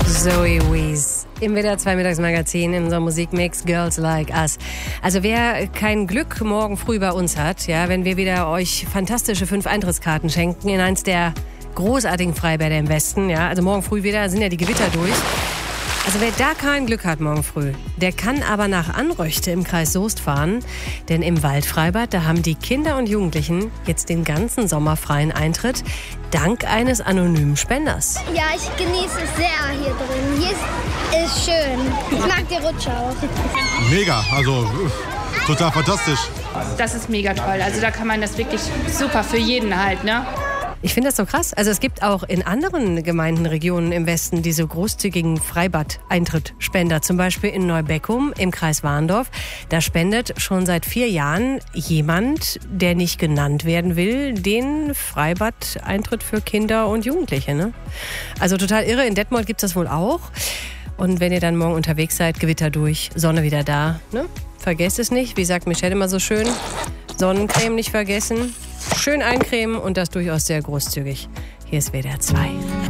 Zoe Wees im WDR 2 Mittagsmagazin in unserem Musikmix Girls Like Us. Also wer kein Glück morgen früh bei uns hat, ja, wenn wir wieder euch fantastische 5 Eintrittskarten schenken in eins der großartigen Freibäder im Westen, ja, also morgen früh wieder sind ja die Gewitter durch. Also wer da kein Glück hat morgen früh, der kann aber nach Anröchte im Kreis Soest fahren. Denn im Waldfreibad, da haben die Kinder und Jugendlichen jetzt den ganzen Sommer freien Eintritt, dank eines anonymen Spenders. Ja, ich genieße es sehr hier drin. Hier ist schön. Ich mag die Rutsche auch. Mega, also total fantastisch. Das ist mega toll. Also da kann man das wirklich super für jeden halt, ne? Ich finde das so krass. Also es gibt auch in anderen Gemeinden, Regionen im Westen diese großzügigen Freibad-Eintrittspender. Zum Beispiel in Neubeckum im Kreis Warndorf. Da spendet schon seit 4 Jahren jemand, der nicht genannt werden will, den Freibad-Eintritt für Kinder und Jugendliche. Ne? Also total irre. In Detmold gibt es das wohl auch. Und wenn ihr dann morgen unterwegs seid, Gewitter durch, Sonne wieder da. Ne? Vergesst es nicht. Wie sagt Michelle immer so schön, Sonnencreme nicht vergessen. Schön eincremen und das durchaus sehr großzügig. Hier ist WDR 2.